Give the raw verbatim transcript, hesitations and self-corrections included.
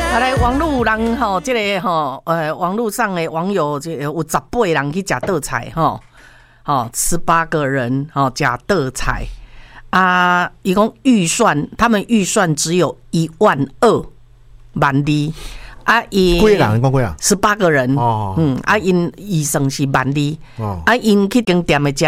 啊来，网络人吼，这个吼，呃，网络上的网友这有十八人去吃倒菜吼，吼十八个人吼吃倒菜啊，一共预算，他们预算只有一万二万里啊，因几个人？讲几人？ 十八个人哦，嗯，啊，因医生是万里哦，啊，因去间店的吃